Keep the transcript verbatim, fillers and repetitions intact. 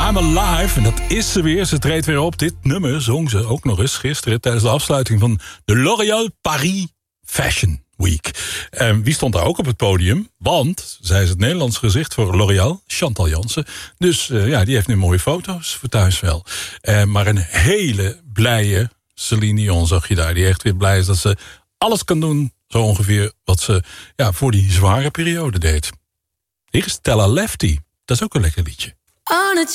I'm Alive. En dat is ze weer. Ze treedt weer op. Dit nummer zong ze ook nog eens gisteren tijdens de afsluiting van de L'Oréal Paris Fashion Week. En wie stond daar ook op het podium? Want zij is het Nederlands gezicht voor L'Oréal, Chantal Jansen. Dus uh, ja, die heeft nu mooie foto's voor thuis wel. Uh, maar een hele blije Celine Dion zag je daar. Die echt weer blij is dat ze alles kan doen, zo ongeveer, wat ze ja, voor die zware periode deed. Hier is Stella Lefty. Dat is ook een lekker liedje.